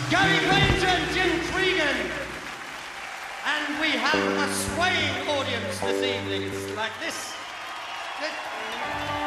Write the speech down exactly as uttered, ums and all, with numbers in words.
Gary Page and Jim Cregan. And we have a swaying audience this evening. It's like this.